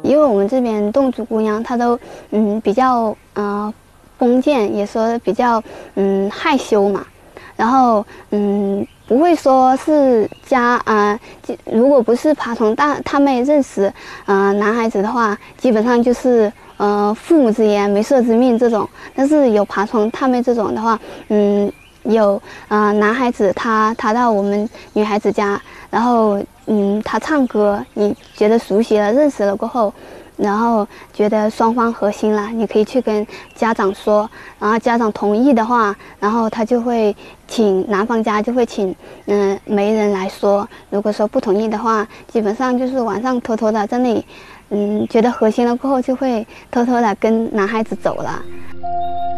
因为我们这边侗族姑娘她都比较封建，也说比较害羞嘛，然后不会说是如果不是爬虫他们认识男孩子的话，基本上就是父母之言媒妁之命这种。但是有爬虫他们这种的话，有男孩子他到我们女孩子家，然后他唱歌，你觉得熟悉了认识了过后，然后觉得双方合心了，你可以去跟家长说，然后家长同意的话，然后他就会男方家就会请媒人来说。如果说不同意的话，基本上就是晚上偷偷的在那里觉得合心了过后，就会偷偷的跟男孩子走了。